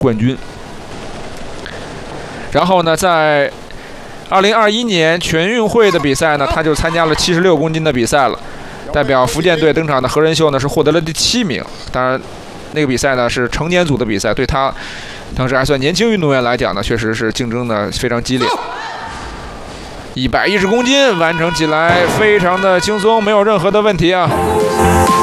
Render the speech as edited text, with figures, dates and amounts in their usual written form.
冠军。然后呢，在2021年全运会的比赛呢，他就参加了76公斤的比赛了，代表福建队登场的何仁秀呢是获得了第7名。当然，那个比赛呢是成年组的比赛，对他当时还算年轻运动员来讲呢，确实是竞争的非常激烈。110公斤完成起来非常的轻松，没有任何的问题啊。